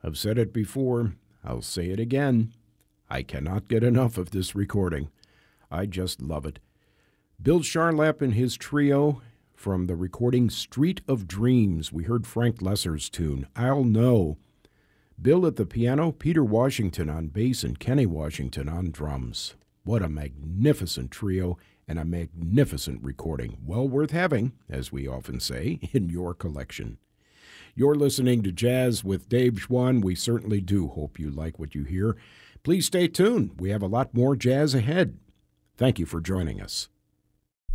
I've said it before. I'll say it again. I cannot get enough of this recording. I just love it. Bill Charlap and his trio from the recording Street of Dreams. We heard Frank Loesser's tune, I'll Know. Bill at the piano, Peter Washington on bass, and Kenny Washington on drums. What a magnificent trio and a magnificent recording. Well worth having, as we often say, in your collection. You're listening to Jazz with Dave Schwann. We certainly do hope you like what you hear. Please stay tuned. We have a lot more jazz ahead. Thank you for joining us.